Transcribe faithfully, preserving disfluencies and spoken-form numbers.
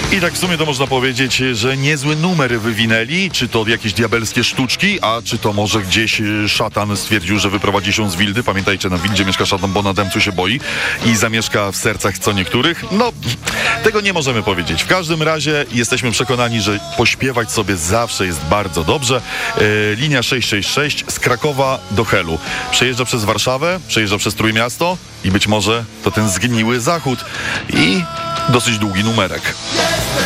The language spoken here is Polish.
I tak w sumie to można powiedzieć, że niezły numer wywinęli, czy to jakieś diabelskie sztuczki, a czy to może gdzieś szatan stwierdził, że wyprowadzi się z Wildy. Pamiętajcie, na Wildzie mieszka szatan, bo na Dębcu się boi i zamieszka w sercach co niektórych. No, tego nie możemy powiedzieć. W każdym razie jesteśmy przekonani, że pośpiewać sobie zawsze jest bardzo dobrze. E, linia sześć sześć sześć z Krakowa do Helu. Przejeżdża przez Warszawę, przejeżdża przez Trójmiasto i być może to ten zgniły zachód i dosyć długi numerek.